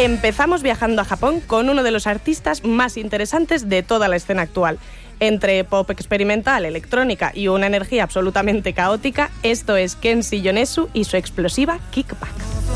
Empezamos viajando a Japón con uno de los artistas más interesantes de toda la escena actual. Entre pop experimental, electrónica y una energía absolutamente caótica, esto es Kenshi Yonezu y su explosiva Kickback.